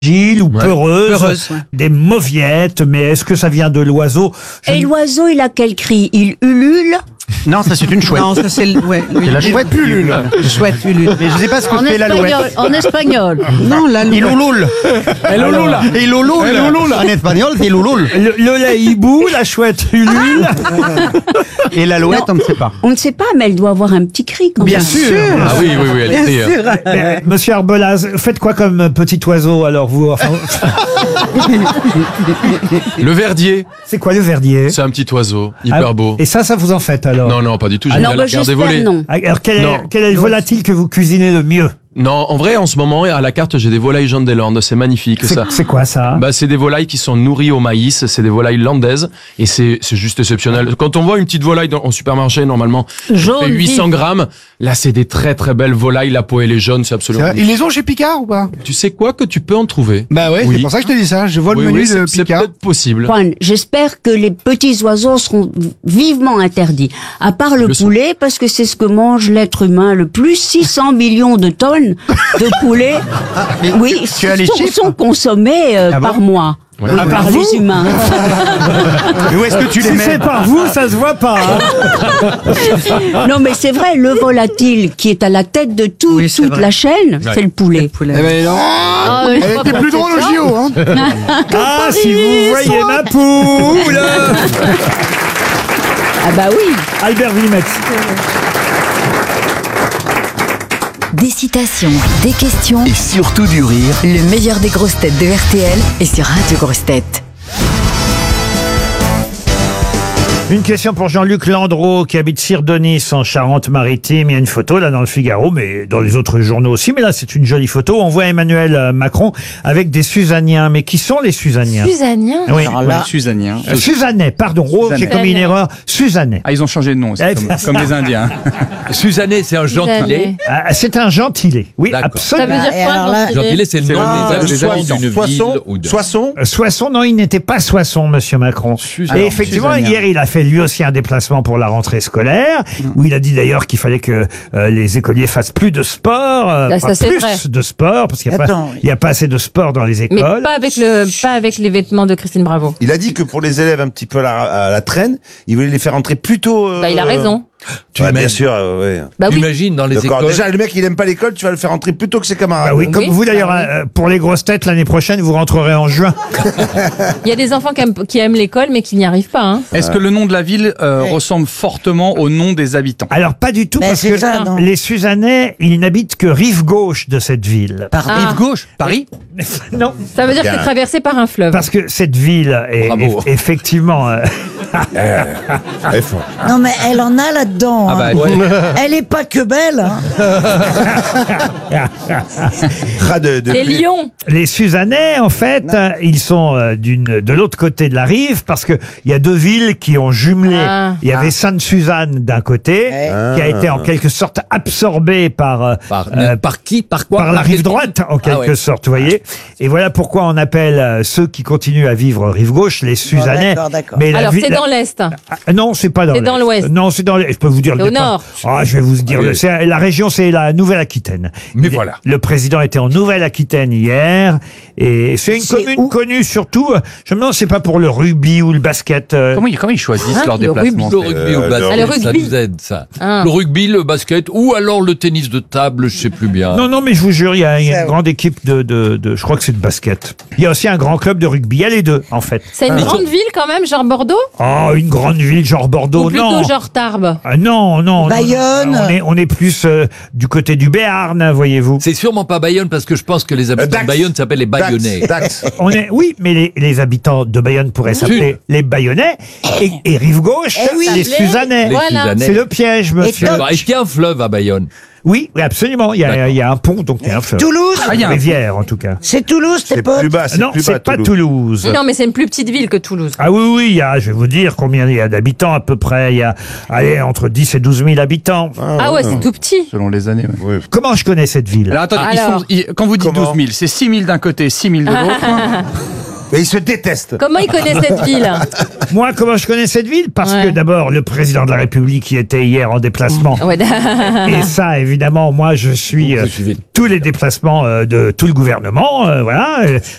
Gilles ou peureuse, Peureuse, ouais. des mauviettes, mais est-ce que ça vient de l'oiseau? Et l'oiseau, il a quel cri? Il ulule? Non, ça c'est une chouette. Non, ça c'est ouais, C'est la chouette pullule. chouette ulule. Mais je sais pas ce que En fait espagnol, l'alouette. en espagnol. Non, la Il ouloule. El ulula. Il ouloule. En espagnol, c'est louloule. Le lait hibou, la chouette ulule. Et l'alouette, on ne sait pas. On ne sait pas, mais elle doit avoir un petit cri quand même. Bien sûr. Ah oui, elle Bien était. sûr. Monsieur Arbelaz, faites quoi comme petit oiseau alors vous? Enfin, Le verdier, c'est quoi le verdier? c'est un petit oiseau, hyper Ah, beau. Et ça vous en fait alors? Non, pas du tout. Ah J'aime non, bien bah, la regarder j'espère voler. non. Alors Non. quel est le volatile que vous cuisinez le mieux? Non, en vrai, en ce moment, à la carte, j'ai des volailles Jeanne des Landes. C'est magnifique, ça. C'est quoi ça? Bah, c'est des volailles qui sont nourries au maïs. C'est des volailles landaises. Et c'est juste exceptionnel. Quand on voit une petite volaille en supermarché, normalement, Jaune, fait 800 vif. grammes. Là, c'est des très très belles volailles. La peau, elle est jaune. C'est absolument. Ils les ont chez Picard ou pas? Tu sais quoi que tu peux en trouver? Bah ouais, Oui. c'est pour ça que je te dis ça. Je vois Oui, le menu oui, de c'est Picard. peut-être possible. Juan, j'espère que les petits oiseaux seront vivement interdits. À part le poulet, parce que c'est ce que mange l'être humain le plus. 600 millions de tonnes de poulet, oui, tu as les chiffres sont consommés par mois. Ouais. Oui, Ah, par les humains. Mais où est-ce que tu les Si mets c'est par vous, ça se voit pas. Hein. Non, mais c'est vrai, le volatile qui est à la tête de Oui, c'est toute vrai. la chaîne, c'est le poulet. Poulet. Eh ben non. Ah, mais je Elle crois était pas plus que drôle c'est au ça. JO, hein. Ah, si vous voyez ma poule. Ah bah oui. Albert Wilmette. Des citations, des questions, Et surtout du rire. le meilleur des grosses têtes de RTL est sur Radio Grosses Têtes. Une question pour Jean-Luc Landreau qui habite Sirdonis en Charente-Maritime. Il y a une photo là dans le Figaro, mais dans les autres journaux aussi. Mais là, c'est une jolie photo. On voit Emmanuel Macron avec des Suzaniens. Mais qui sont les Suzaniens? Suzanien. Oui. Suzanien. Suzanais, pardon. Oh, j'ai Suzanais. commis une erreur. Suzanais. Ah, ils ont changé de nom aussi, comme les Indiens. Suzannet, c'est un gentilé. Ah, c'est un gentilé. Oui, D'accord. Ça absolument. veut dire quoi, gentilé? Gentilé, c'est le C'est nom le des nom habitants d'une ville ou de... Soissons. Soissons, non, il n'était pas Soissons, monsieur Macron. Et Alors, effectivement, Suzanien. hier, il a fait lui aussi un déplacement pour la rentrée scolaire, où il a dit d'ailleurs qu'il fallait que les écoliers fassent plus de sport, Là, ça, c'est plus vrai. de sport, parce qu'il n'y a, Attends, il y a pas assez de sport dans les Mais écoles. pas avec les vêtements de Christine Bravo. Il a dit que pour les élèves un petit peu à la traîne, il voulait les faire entrer plus tôt. Bah, il a raison. Ouais, bien sûr, ouais. Bah oui. Imagine dans les D'accord. écoles. Déjà, le mec, il aime pas l'école, tu vas le faire entrer plus tôt que ses camarades. Ah oui, comme Oui, vous d'ailleurs, bah oui. pour les grosses têtes, l'année prochaine, vous rentrerez en juin. Il y a des enfants qui aiment l'école, mais qui n'y arrivent pas. Hein. Est-ce que le nom de la ville ressemble fortement au nom des habitants? Alors, pas du tout, Ben, parce c'est que ça, non. les Suzanais, ils n'habitent que rive gauche de cette ville. Par Ah. rive gauche. Paris? Non, Ça veut dire que c'est traversé par un fleuve. parce que cette ville est Bravo. effectivement... Elle fort. Non, mais elle en a là-dedans. Ah bah, hein. ouais. Elle est pas que belle. Hein. C'est Lyon. Les Suzanais, en fait, ils sont de l'autre côté de la rive parce que il y a deux villes qui ont jumelé. Ah. Il y avait Sainte-Suzanne d'un côté, qui a été en quelque sorte absorbée par Par qui? Par quoi? par la rive droite, en quelque ouais. sorte, vous voyez. Et voilà pourquoi on appelle ceux qui continuent à vivre rive gauche les Suzanais. d'accord. Mais Alors, c'est dans l'Est. non, c'est pas dans C'est dans l'Est. l'Ouest. Non, c'est dans l'Est. Je peux vous dire C'est le au départ. nord. Ah, je vais vous dire. Allez. La région, c'est la Nouvelle-Aquitaine. Mais voilà. Le président était en Nouvelle-Aquitaine hier. Et c'est une commune connue surtout. Je me demande, c'est pas pour le rugby ou le basket. Comment ils choisissent Hein, leur le déplacement? Le rugby ou le basket, le ça rugby. nous aide, ça. Ah. Le rugby, le basket, ou alors le tennis de table, je sais plus bien. Non, non, mais je vous jure, il y a une grande équipe je crois que c'est de basket. Il y a aussi un grand club de rugby. Il y a les deux, en fait. C'est une grande ville quand même, genre Bordeaux? Oh, une grande ville genre Bordeaux, Ou plutôt non. genre Tarbes? Ah, non, non. Bayonne. On est plus du côté du Béarn, voyez-vous. C'est sûrement pas Bayonne, parce que je pense que les habitants Dax. de Bayonne s'appellent les Bayonnais. Dax. Oui, mais les habitants de Bayonne pourraient s'appeler les Bayonnais et rive gauche, oui. les Suzanais. Les Voilà. Suzanais. C'est le piège, monsieur. Est-ce qu'il y a un fleuve à Bayonne? Oui, absolument. Il y a un pont, donc il y a un fleuve. Toulouse. Ah, il y a un- Rivière, en tout cas. C'est Toulouse, tes C'est potes. plus bas, Non, plus bas, c'est pas Toulouse. Toulouse. Non, mais c'est une plus petite ville que Toulouse. Ah oui, oui, je vais vous dire combien il y a d'habitants à peu près. Il y a, entre 10 et 12 000 habitants. Ah ouais, c'est tout petit. Selon les années, ouais. Comment je connais cette ville? Alors attends, Alors. quand vous dites Comment 12 000, c'est 6 000 d'un côté, 6 000 de l'autre. Mais ils se détestent. Comment ils connaissent cette ville? Moi, comment je connais cette ville? Parce Ouais. que d'abord, le président de la République y était hier en déplacement. Ouais. Et ça, évidemment, moi, je suis Vous suivez. tous les déplacements de tout le gouvernement. Voilà.